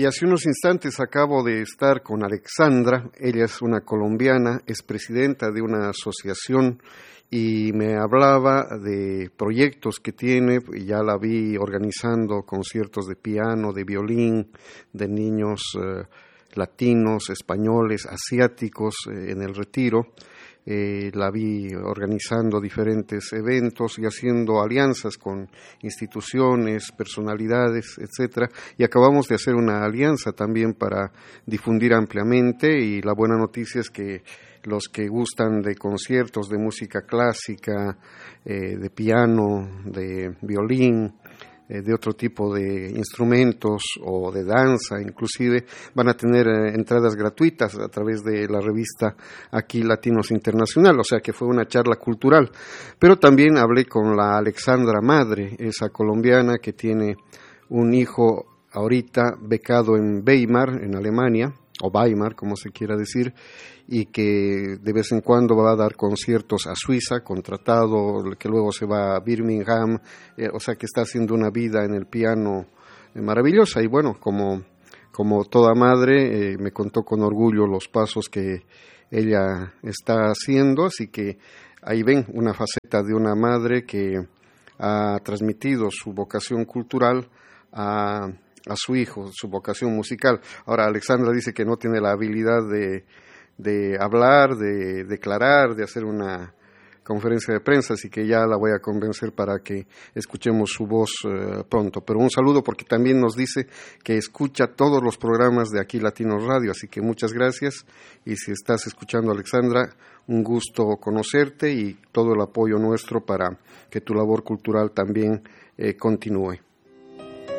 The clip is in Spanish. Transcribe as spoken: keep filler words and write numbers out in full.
Y hace unos instantes acabo de estar con Alexandra. Ella es una colombiana, es presidenta de una asociación y me hablaba de proyectos que tiene. Ya la vi organizando conciertos de piano, de violín, de niños eh, latinos, españoles, asiáticos eh, en el Retiro. Eh, la vi organizando diferentes eventos y haciendo alianzas con instituciones, personalidades, etcétera, y acabamos de hacer una alianza también para difundir ampliamente, y la buena noticia es que los que gustan de conciertos de música clásica, eh, de piano, de violín, de otro tipo de instrumentos o de danza inclusive, van a tener eh, entradas gratuitas a través de la revista Aquí Latinos Internacional, o sea que fue una charla cultural. Pero también hablé con la Alexandra madre, esa colombiana que tiene un hijo ahorita becado en Weimar, en Alemania, o Weimar, como se quiera decir, y que de vez en cuando va a dar conciertos a Suiza, contratado, que luego se va a Birmingham, eh, o sea que está haciendo una vida en el piano eh, maravillosa. Y bueno, como, como toda madre, eh, me contó con orgullo los pasos que ella está haciendo, así que ahí ven una faceta de una madre que ha transmitido su vocación cultural a a su hijo, su vocación musical. Ahora, Alexandra dice que no tiene la habilidad de, de hablar, de declarar, de hacer una conferencia de prensa, así que ya la voy a convencer para que escuchemos su voz eh, pronto. Pero un saludo, porque también nos dice que escucha todos los programas de Aquí Latinos Radio, así que muchas gracias. Y si estás escuchando, Alexandra, un gusto conocerte y todo el apoyo nuestro para que tu labor cultural también eh, continúe.